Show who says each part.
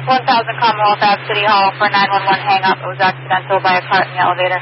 Speaker 1: 1000 Commonwealth Ave, City Hall for 911 hang-up. It was accidental by a cart in the elevator.